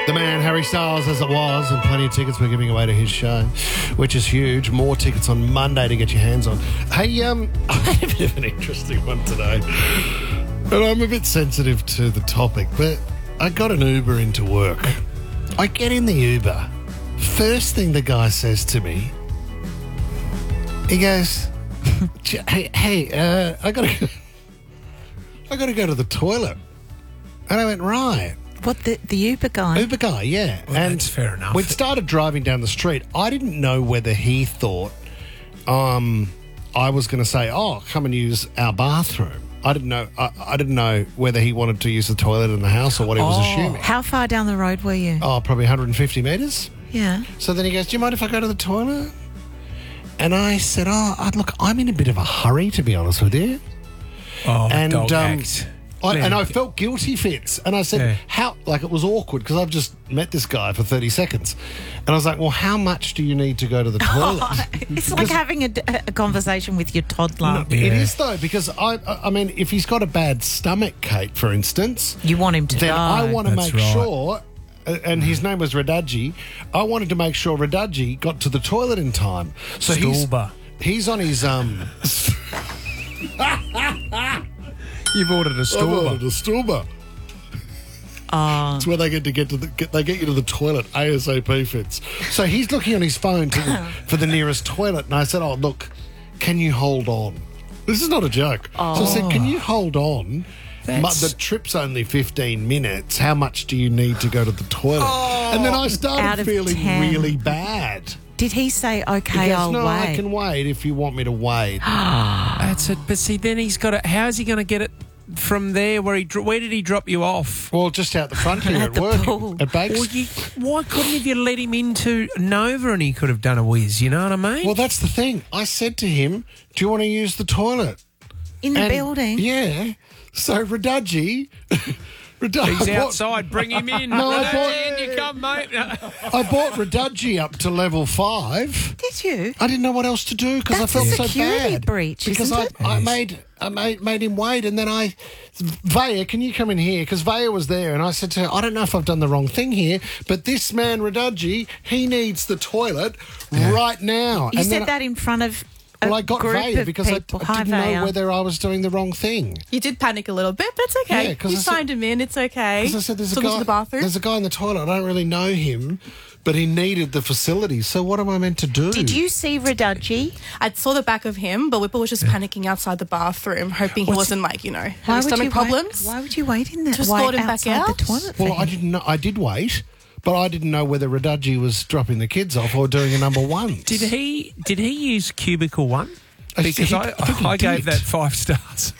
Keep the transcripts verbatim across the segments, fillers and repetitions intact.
The man, Harry Styles, as it was, and plenty of tickets we're giving away to his show, which is huge. More tickets on Monday to get your hands on. Hey, um, I have a bit of an interesting one today. And I'm a bit sensitive to the topic, but I got an Uber into work. I get in the Uber. First thing the guy says to me, he goes, hey, hey, uh, I gotta go, I gotta go to the toilet. And I went, right. What, the, the Uber guy? Uber guy, yeah. Well, and that's fair enough. We'd started driving down the street. I didn't know whether he thought um, I was going to say, oh, come and use our bathroom. I didn't know. I, I didn't know whether he wanted to use the toilet in the house or what he was Oh. assuming. How far down the road were you? Oh, probably one hundred fifty metres. Yeah. So then he goes, do you mind if I go to the toilet? And I said, oh, I'd look, I'm in a bit of a hurry, to be honest with you. Oh, And, dog um, act. I, Man, and I felt guilty, Fitz. And I said, Yeah. how, like it was awkward because I've just met this guy for thirty seconds. And I was like, well, how much do you need to go to the toilet? It's like having a, a conversation with your toddler. It Yeah. is, though, because I, I I mean, if he's got a bad stomach, Kate, for instance, You want him to then go. I want to That's make right. sure, uh, and his name was Radaji, I wanted to make sure Radaji got to the toilet in time. So he's, Stulba. he's on his, um, You've ordered a Stulba. store. a Stulba. Oh. It's where they get to get to the get, they get you to the toilet ASAP, Fitz. So he's looking on his phone to the, for the nearest toilet, and I said, "Oh, look, can you hold on?" This is not a joke. So I said, "Can you hold on? Mu- That's- The trip's only fifteen minutes. How much do you need to go to the toilet?" And then I Out started of feeling ten. really bad. Did he say, okay, He goes, I'll no, wait? I can wait if you want me to wait. That's it. But see, then he's got to. How's he going to get it from there? Where he? dro- Where did he drop you off? Well, just out the front here At at the work pool. at Bakes. Well, you, why couldn't have you let him into Nova and he could have done a whiz? You know what I mean? Well, that's the thing. I said to him, "Do you want to use the toilet?" In the And- building? Yeah. So Radaji, Radaji He's I bought- outside. Bring him in. No, I Radaji, bought- in you come, mate. I bought Radaji up to level five. Did you? I didn't know what else to do because I That's felt a so security bad. breach, because isn't I, it? I Yes. made I made made him wait, and then I, Vaya, can you come in here? Because Vaya was there, and I said to her, I don't know if I've done the wrong thing here, but this man Radaji, he needs the toilet right now. You and said then that in front of a Well, I got group Vaya of because I, people. I Hi, didn't Vaya. know whether I was doing the wrong thing. You did panic a little bit, but it's okay. Yeah, 'cause you I said- signed him in. It's okay. Because I said there's a Took him guy. to the bathroom. There's a guy in the toilet. I don't really know him, but he needed the facility. So what am I meant to do? Did you see Radaji? I saw the back of him, but Whipple was just panicking outside the bathroom, hoping he What's- wasn't like you know Why having would stomach you problems. Wait, why would you wait in there? To wait escort him back outside out? the toilet for Well, I him? didn't know. I did wait, but I didn't know whether Radaji was dropping the kids off or doing a number one. Did he? Did he use cubicle one? I Because he- I, I think he I gave did. that five stars.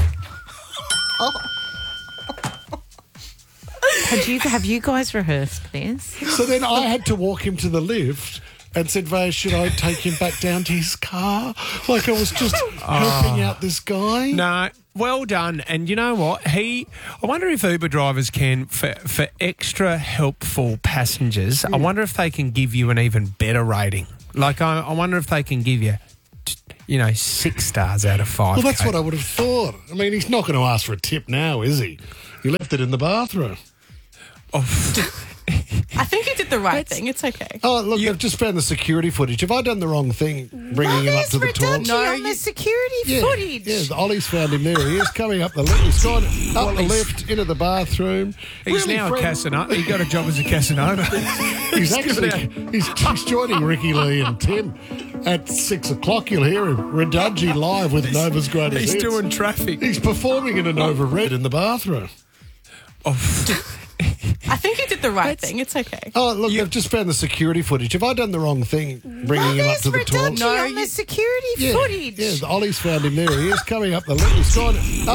Had you, have you guys rehearsed this? So then I had to walk him to the lift and said, Vaya, should I take him back down to his car? Like I was just helping out this guy. No, well done. And you know what? He, I wonder if Uber drivers can, for, for extra helpful passengers, I wonder if they can give you an even better rating. Like, I, I wonder if they can give you, t- you know, six stars out of five. Well, that's what I would have thought. I mean, he's not going to ask for a tip now, is he? He left it in the bathroom. Oh, I think he did the right thing. It's okay. Oh, look, I've just found the security footage. Have I done the wrong thing bringing him up to the Radaji toilet? No, on the you- security Yeah, footage. yeah, Ollie's found him there. He is coming up the lift. He's gone up the lift into the bathroom. he's Really now a friend- Casanova. He got a job as a Casanova. He's actually he's, he's joining Ricky Lee and Tim at six o'clock. You'll hear him. Radaji live with Nova's greatest He's hits. doing traffic. He's performing in a Nova Red in the bathroom. Oh, I think he did the right thing. It's okay. Oh, look, I've just found the security footage. Have I done the wrong thing bringing him up There's to the Radaji toilet? No, on the you- security Yeah, footage. yeah, Ollie's found him there. He is coming up the lift. He's gone up